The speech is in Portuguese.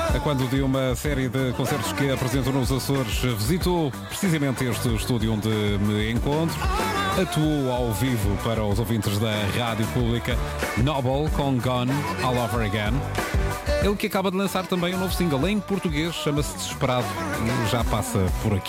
A quando de uma série de concertos que apresentou nos Açores, visitou precisamente este estúdio onde me encontro. Atuou ao vivo para os ouvintes da Rádio Pública, Noble com Gone All Over Again. Ele que acaba de lançar também um novo single em português, chama-se Desesperado e já passa por aqui.